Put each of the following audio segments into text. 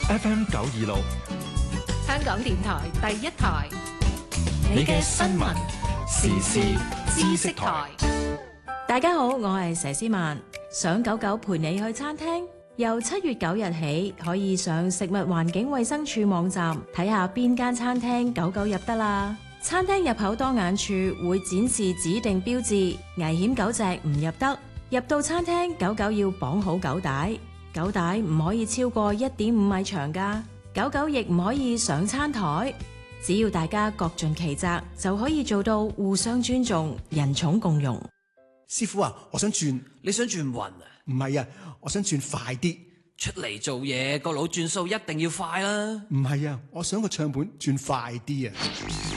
FM 926， 香港電台第一台， 你嘅新聞時事知識台。 大家好，我係佘詩曼。想狗狗陪你去餐廳，由7月9日起可以上食物環境衛生署網站睇下邊間餐廳狗狗入得啦。餐廳入口當眼處會展示指定標誌，危險狗隻唔入得。入到餐廳，狗狗要綁好狗帶，狗帶唔可以超過1.5米長㗎。狗狗亦唔可以上餐台。只要大家各盡其責，就可以做到互相尊重、人寵共融。 師傅啊，我想轉。 你想轉運啊？ 唔係啊，我想轉快啲。 出嚟做嘢個腦轉數一定要快啦。 唔係啊，我想個唱盤轉快啲啊。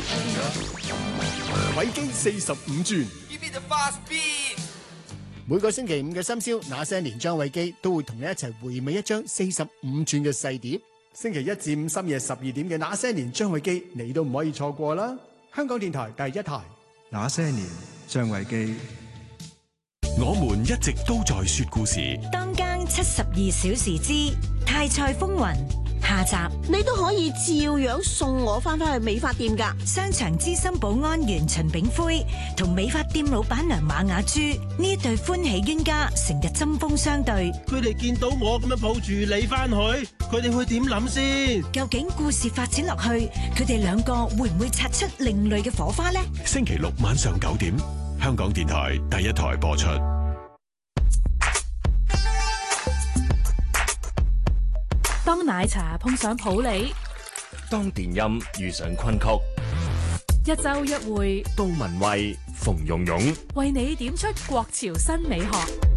偉基45轉。每個星期五嘅深宵，那些年張偉基都會同你一齊回味一張45轉嘅細碟。星期一至五深夜12點嘅那些年張偉基，你都唔可以錯過啦。香港電台第一台。 那些年張偉基。 我們一直都在說故事。 當更72小時之泰菜風雲下集， 你都可以照樣送我翻去美髮店㗎。 商場資深保安員秦炳輝同美髮店老闆娘馬雅珠呢對歡喜冤家，成日針鋒相對。 佢哋見到我咁樣抱住你翻去，佢哋會點諗先？ 究竟故事發展落去，佢哋兩個會唔會擦出另類嘅火花呢？ 星期六晚上9點，香港電台第一台播出。 當奶茶碰上普洱， 當電音遇上昆曲， 一週一會， 杜文蔚、馮蓉蓉為你點出國潮新美學。